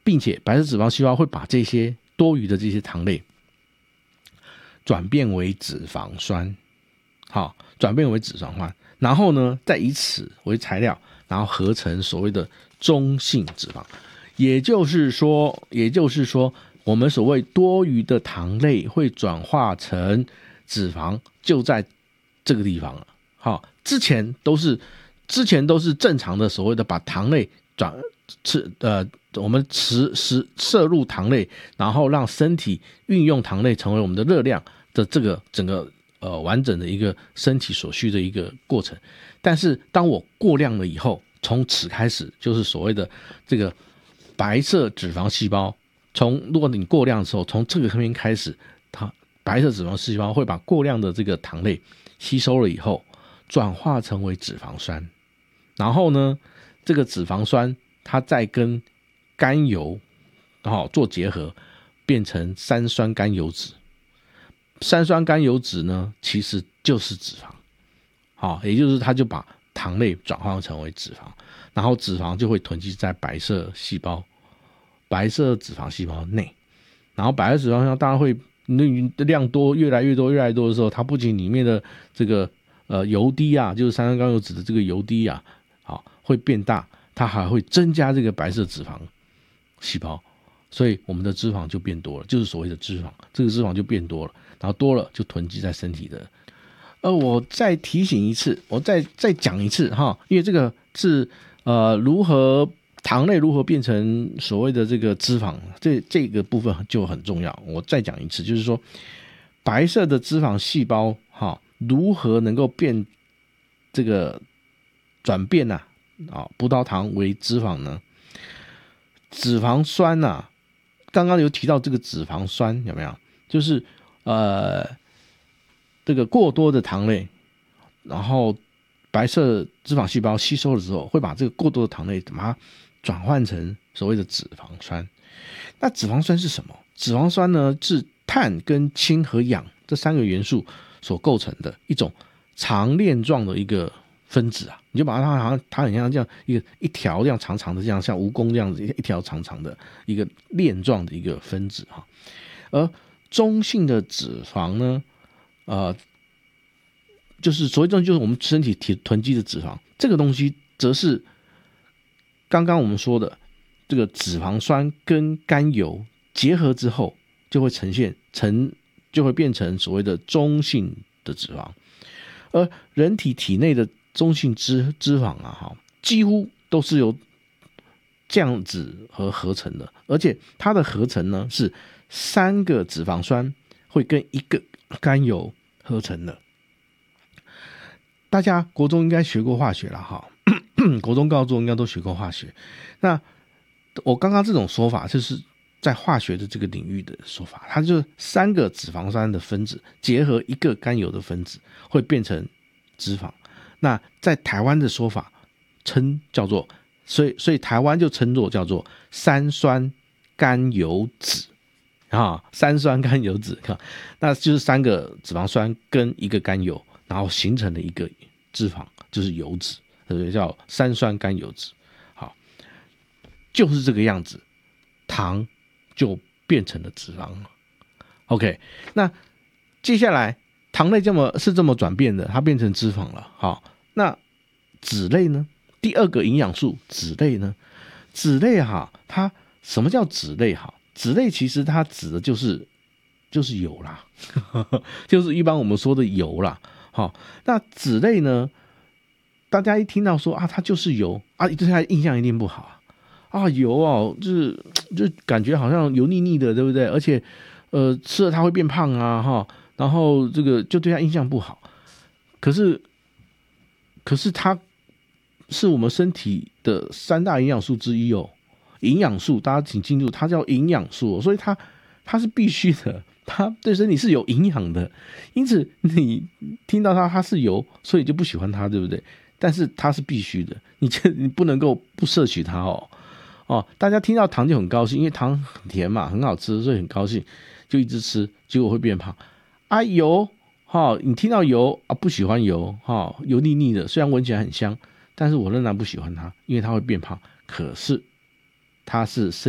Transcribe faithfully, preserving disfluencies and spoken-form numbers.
并且白色脂肪细胞会把这些多余的这些糖类转变为脂肪酸，好，转变为脂肪酸，然后呢，再以此为材料，然后合成所谓的中性脂肪。也就是说，也就是说，我们所谓多余的糖类会转化成脂肪，就在这个地方了。好，之前都是之前都是正常的所谓的把糖类转吃呃，我们吃食摄入糖类，然后让身体运用糖类成为我们的热量的这个整个呃完整的一个身体所需的一个过程。但是当我过量了以后，从此开始就是所谓的这个白色脂肪细胞，从如果你过量的时候，从这个方面开始，它白色脂肪细胞会把过量的这个糖类吸收了以后，转化成为脂肪酸，然后呢，这个脂肪酸它再跟甘油、哦、做结合，变成三酸甘油酯。三酸甘油酯呢，其实就是脂肪，好、哦，也就是它就把糖类转化成为脂肪，然后脂肪就会囤积在白色细胞、白色脂肪细胞内，然后白色脂肪细胞当然会量多，越来越多，越来越多的时候，它不仅里面的这个呃油滴啊，就是三酸甘油酯的这个油滴啊，好会变大，它还会增加这个白色脂肪细胞，所以我们的脂肪就变多了，就是所谓的脂肪，这个脂肪就变多了，然后多了就囤积在身体的。呃，我再提醒一次，我再再讲一次哈，因为这个是呃如何糖类如何变成所谓的这个脂肪，这这个部分就很重要。我再讲一次，就是说白色的脂肪细胞哈，如何能够变这个转变呢、啊？啊，葡萄糖为脂肪呢？脂肪酸呐、啊，刚刚有提到这个脂肪酸有没有？就是呃。这个过多的糖类，然后白色脂肪细胞吸收了之后，会把这个过多的糖类把它转换成所谓的脂肪酸。那脂肪酸是什么？脂肪酸呢是碳跟氢和氧这三个元素所构成的一种长链状的一个分子啊，你就把它好像它很像这样一个一条这样长长的，这样像蜈蚣这样子一条长长的一个链状的一个分子哈。而中性的脂肪呢？呃，就是所谓这种就是我们身体囤积的脂肪，这个东西则是刚刚我们说的这个脂肪酸跟甘油结合之后，就会呈现成就会变成所谓的中性的脂肪。而人体体内的中性脂脂肪啊，哈，几乎都是由这样子和合成的，而且它的合成呢是三个脂肪酸会跟一个甘油合成的。大家国中应该学过化学了哈，国中高中应该都学过化学。那我刚刚这种说法就是在化学的这个领域的说法，它就是三个脂肪酸的分子结合一个甘油的分子会变成脂肪。那在台湾的说法称叫做，所以所以台湾就称作叫做三酸甘油酯。啊，三酸甘油酯，那就是三个脂肪酸跟一个甘油，然后形成了一个脂肪，就是油脂，对，叫三酸甘油酯。好，就是这个样子，糖就变成了脂肪了。OK， 那接下来糖类这么是这么转变的，它变成脂肪了。好，那脂类呢？第二个营养素脂类呢？脂类哈，它什么叫脂类哈？脂类其实它指的就是就是油啦，就是一般我们说的油啦。好，那脂类呢，大家一听到说啊，它就是油啊，对它印象一定不好啊，啊油哦，就是就感觉好像油腻腻的，对不对？而且呃吃了它会变胖啊，哈，然后这个就对它印象不好。可是可是它是我们身体的三大营养素之一哦。营养素，大家请记住，它叫营养素，所以它它是必须的，它对身体是有营养的。因此，你听到它它是油，所以就不喜欢它，对不对？但是它是必须的，你你不能够不摄取它哦哦。大家听到糖就很高兴，因为糖很甜嘛，很好吃，所以很高兴，就一直吃，结果会变胖。啊油，哈、哦，你听到油啊不喜欢油，哈、哦，油腻腻的，虽然闻起来很香，但是我仍然不喜欢它，因为它会变胖。可是它是身